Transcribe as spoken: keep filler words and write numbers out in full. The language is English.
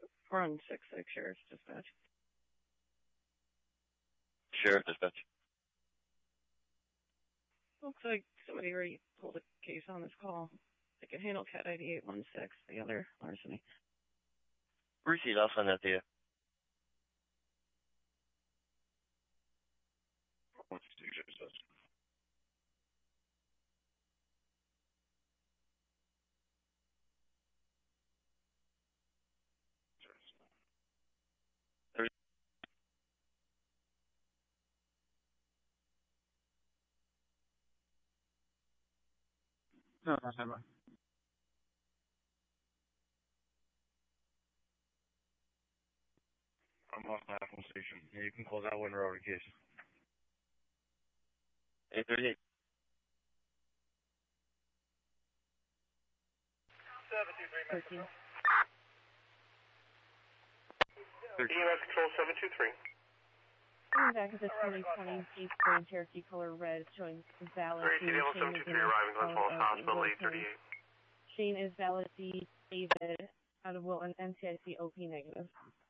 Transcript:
We're on six six Sheriff's Dispatch. Sheriff Dispatch. Looks like somebody already pulled a case on this call. They can handle Cat I D eight one six, the other larceny. Receipt, I'll send that to you. No, no, never. I'm off my iPhone station. Yeah, you can close that one road in case. eight thirty-eight. thirteen. E M S Control seven two three. Coming back at the twenty twenty Jeep Grand Cherokee color red showing valid. Great, C D L seven two three arriving Glens Falls Hospital, eight thirty-eight. Shane is valid D. David out of Wilton, N C I C O P negative.